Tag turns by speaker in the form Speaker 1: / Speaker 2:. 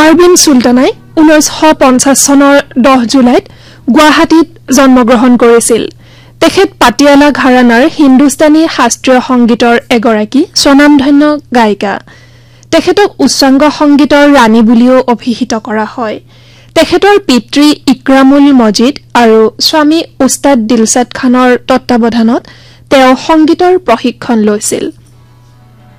Speaker 1: পাৰবিন সুলতানাই 1950 চনৰ 10 জুলাইত গুৱাহাটীত জন্মগ্ৰহণ কৰিছিল। তেখেত পাটিয়ালা ঘৰানাৰ হিন্দুস্তানী শাস্ত্ৰীয় সংগীতৰ এগৰাকী স্বনামধন্য গায়িকা। তেখেতক উচ্চাংগ সংগীতৰ ৰাণী বুলিও অভিহিত কৰা হয়। তেখেতৰ পিতৃ ইকৰামুল মজিদ আৰু স্বামী উস্তাদ দিলছাদ খানৰ তত্বাৱধানত তেওঁ সংগীতৰ প্ৰশিক্ষণ লৈছিল।